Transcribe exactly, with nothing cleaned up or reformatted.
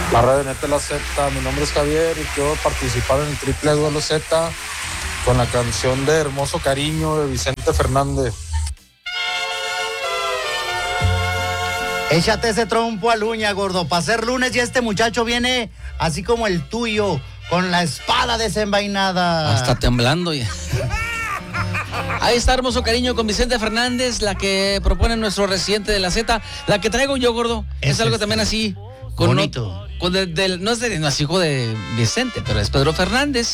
La red de Neta la Z, mi nombre es Javier y quiero participar en el triple duelo Z con la canción de Hermoso Cariño de Vicente Fernández. Échate ese trompo al uña, gordo, para ser lunes y este muchacho viene así como el tuyo, con la espada desenvainada. Hasta temblando ya. Ahí está Hermoso Cariño con Vicente Fernández, la que propone nuestro residente de la Z, la que traigo yo, gordo. Es, es algo es también así. Con bonito. No, con del, del, no es de, no es hijo de Vicente, pero es Pedro Fernández.